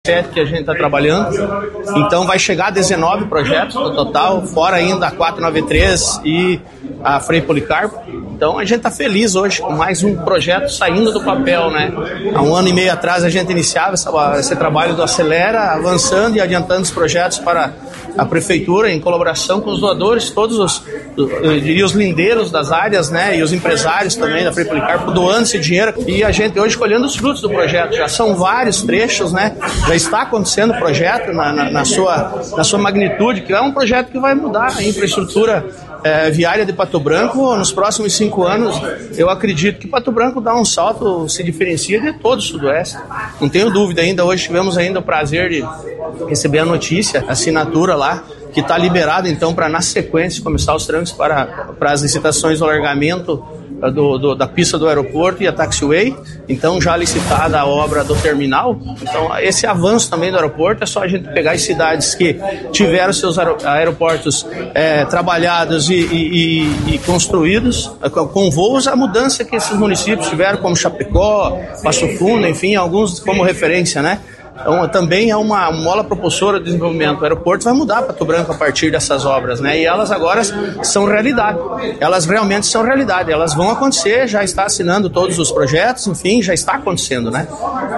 que a gente está trabalhando, então vai chegar a 19 projetos no total, fora ainda a 493 e a Frei Policarpo. Então a gente está feliz hoje com mais um projeto saindo do papel, né? Há 1 ano e meio atrás a gente iniciava esse trabalho do Acelera, avançando e adiantando os projetos para a prefeitura em colaboração com os doadores, todos os lindeiros das áreas, né? E os empresários também da Frei Policarpo doando esse dinheiro, e a gente hoje colhendo os frutos do projeto. Já são vários trechos, né? Já está acontecendo o projeto na sua magnitude, que é um projeto que vai mudar a infraestrutura viária de Pato Branco. Nos próximos 5 anos, eu acredito que Pato Branco dá um salto, se diferencia de todo o Sudoeste. Não tenho dúvida ainda. Hoje tivemos ainda o prazer de receber a notícia, a assinatura lá, que está liberado então para, na sequência, começar os trâmites para as licitações do alargamento da pista do aeroporto e a taxiway. Então já licitada a obra do terminal. Então esse avanço também do aeroporto é só a gente pegar as cidades que tiveram seus aeroportos trabalhados e construídos com voos, a mudança que esses municípios tiveram, como Chapecó, Passo Fundo, enfim, alguns como referência, né? Então, também é uma mola propulsora do desenvolvimento. O aeroporto vai mudar Pato Branco a partir dessas obras, né? E elas agora são realidade. Elas realmente são realidade. Elas vão acontecer, já está assinando todos os projetos, enfim, já está acontecendo, né?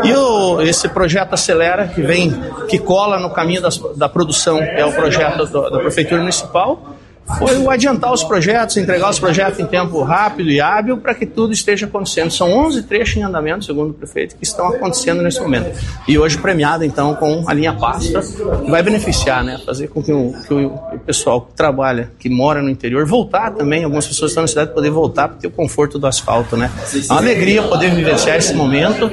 E esse projeto Acelera, que cola no caminho da produção, é o projeto da Prefeitura Municipal, foi o adiantar os projetos, entregar os projetos em tempo rápido e hábil para que tudo esteja acontecendo. São 11 trechos em andamento, segundo o prefeito, que estão acontecendo nesse momento. E hoje premiado, então, com a linha Pastra, que vai beneficiar, né? Fazer com que o pessoal que trabalha, que mora no interior, voltar também. Algumas pessoas estão na cidade poder voltar para ter o conforto do asfalto, né? É uma alegria poder vivenciar esse momento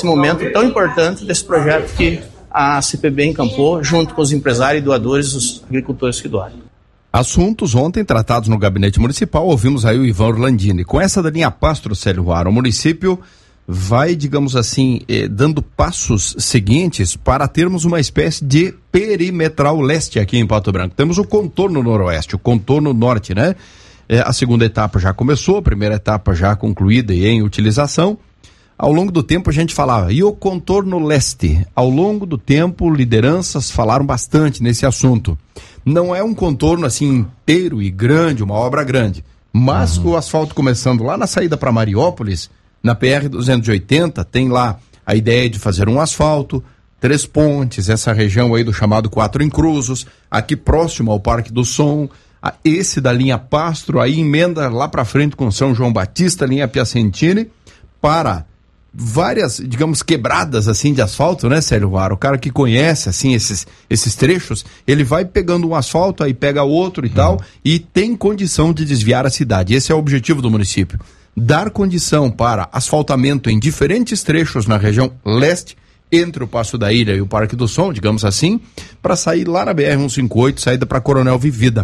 tão importante desse projeto que a CPB encampou, junto com os empresários e doadores, os agricultores que doaram. Assuntos ontem tratados no gabinete municipal, ouvimos aí o Ivan Orlandini. Com essa da linha Pastra, Célio Ruaro, o município vai, digamos assim, dando passos seguintes para termos uma espécie de perimetral leste aqui em Pato Branco. Temos o contorno noroeste, o contorno norte, né? A segunda etapa já começou, a primeira etapa já concluída e em utilização. Ao longo do tempo a gente falava, e o contorno leste? Ao longo do tempo, lideranças falaram bastante nesse assunto. Não é um contorno assim inteiro e grande, uma obra grande, mas o asfalto começando lá na saída para Mariópolis, na PR-280, tem lá a ideia de fazer um asfalto, 3 pontes, essa região aí do chamado 4 Encruzos, aqui próximo ao Parque do Som, esse da linha Pastro, aí emenda lá para frente com São João Batista, linha Piacentini, para várias, digamos, quebradas assim de asfalto, né, Célio Ruaro? O cara que conhece assim esses trechos, ele vai pegando um asfalto, aí pega outro e tal, e tem condição de desviar a cidade. Esse é o objetivo do município, dar condição para asfaltamento em diferentes trechos na região leste, entre o Passo da Ilha e o Parque do Som, digamos assim, para sair lá na BR-158, saída para Coronel Vivida.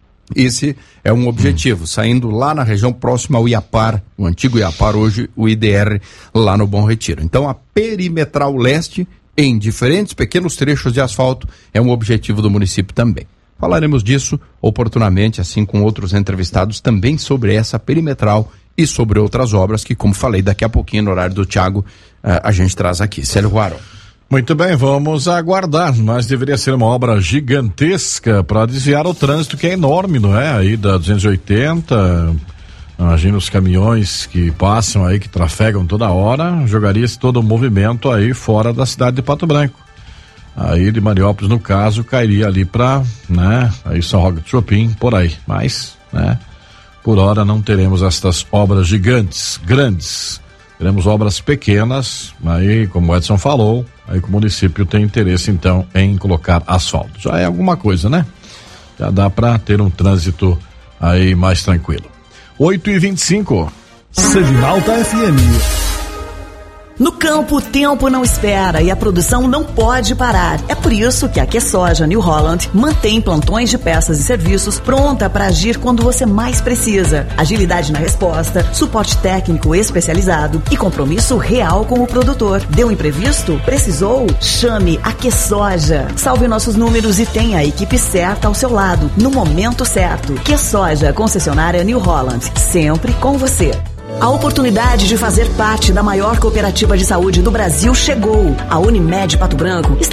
Esse é um objetivo, saindo lá na região próxima ao Iapar, o antigo Iapar, hoje o IDR, lá no Bom Retiro. Então a perimetral leste, em diferentes pequenos trechos de asfalto, é um objetivo do município também. Falaremos disso oportunamente, assim com outros entrevistados, também sobre essa perimetral e sobre outras obras que, como falei, daqui a pouquinho, no horário do Thiago, a gente traz aqui. Célio Ruaro. Muito bem, vamos aguardar, mas deveria ser uma obra gigantesca para desviar o trânsito, que é enorme, não é? Aí da 280, imagina os caminhões que passam aí, que trafegam toda hora, jogaria-se todo o movimento aí fora da cidade de Pato Branco. Aí de Mariópolis, no caso, cairia ali para, né? Aí São Roque do Chopin, por aí. Mas, né? Por hora não teremos estas obras gigantes, grandes. Teremos obras pequenas, aí, como o Edson falou, aí que o município tem interesse, então, em colocar asfalto. Já é alguma coisa, né? Já dá para ter um trânsito aí mais tranquilo. 8h25. Selinalta FM. No campo, o tempo não espera e a produção não pode parar. É por isso que a QSoja New Holland mantém plantões de peças e serviços pronta para agir quando você mais precisa. Agilidade na resposta, suporte técnico especializado e compromisso real com o produtor. Deu imprevisto? Precisou? Chame a QSoja. Salve nossos números e tenha a equipe certa ao seu lado, no momento certo. QSoja, concessionária New Holland, sempre com você. A oportunidade de fazer parte da maior cooperativa de saúde do Brasil chegou. A Unimed Pato Branco está